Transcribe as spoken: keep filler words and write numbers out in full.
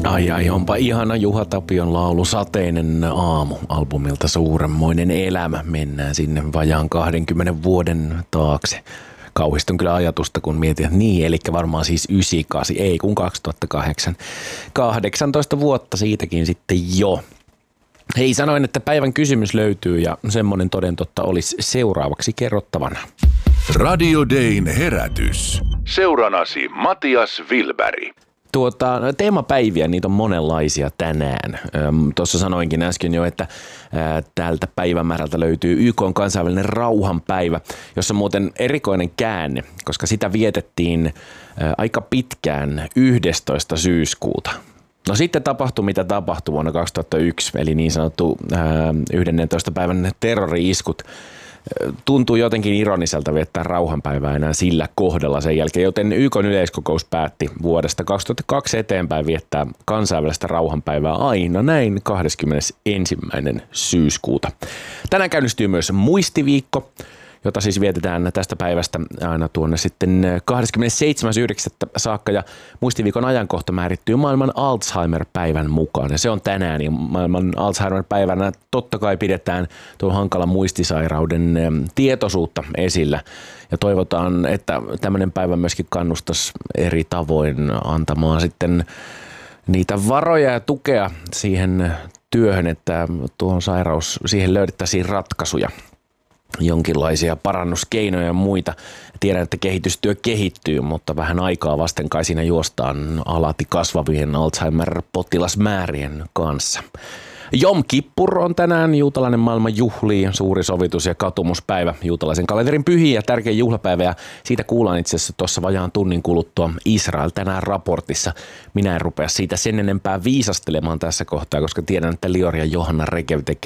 Ai ai, onpa ihana Juha Tapion laulu Sateinen aamu albumilta Suuremmoinen elämä. Mennään sinne vajaan kahdenkymmenen vuoden taakse. Kauhistun kyllä ajatusta, kun mietin, että niin, eli varmaan siis yhdeksänkymmentäkahdeksan, ei kun kaksituhattakahdeksan. kahdeksantoista vuotta siitäkin sitten jo. Hei, sanoin, että päivän kysymys löytyy ja semmoinen toden totta olisi seuraavaksi kerrottavana. Radio Dayn herätys. Seuranasi Matias Wilberg. Tuota, teemapäiviä, niitä on monenlaisia tänään. Tuossa sanoinkin äsken jo, että ää, tältä päivämäärältä löytyy Y K:n kansainvälinen rauhanpäivä, jossa muuten erikoinen käänne, koska sitä vietettiin ää, aika pitkään yhdestoista syyskuuta. No sitten tapahtui mitä tapahtui vuonna kaksituhattayksi, eli niin sanottu ää, yhdennentoista päivän terrori-iskut. Tuntuu jotenkin ironiselta viettää rauhanpäivää enää sillä kohdalla sen jälkeen, joten Y K:n yleiskokous päätti vuodesta kaksituhattakaksi eteenpäin viettää kansainvälistä rauhanpäivää aina näin kahdeskymmenesensimmäinen syyskuuta. Tänään käynnistyy myös muistiviikko, jota siis vietetään tästä päivästä aina tuonne sitten kahdeskymmenesseitsemäs yhdeksättä saakka, ja muistiviikon ajankohta määrittyy maailman Alzheimer-päivän mukaan, ja se on tänään, ja maailman Alzheimer-päivänä totta kai pidetään tuon hankalan muistisairauden tietoisuutta esillä, ja toivotaan, että tämmöinen päivä myöskin kannustaisi eri tavoin antamaan sitten niitä varoja ja tukea siihen työhön, että tuohon sairaus, siihen löydettäisiin ratkaisuja. Jonkinlaisia parannuskeinoja ja muita. Tiedän, että kehitystyö kehittyy, mutta vähän aikaa vasten kai siinä juostaan alati kasvavien Alzheimer-potilasmäärien kanssa. Jom Kippur on tänään juutalainen maailman juhlii, suuri sovitus- ja katumuspäivä, juutalaisen kalenterin pyhiä ja tärkeä juhlapäivä, ja siitä kuullaan itse asiassa tuossa vajaan tunnin kuluttua Israel tänään raportissa. Minä en rupea siitä sen enempää viisastelemaan tässä kohtaa, koska tiedän, että Lior ja Johanna Rekev tekee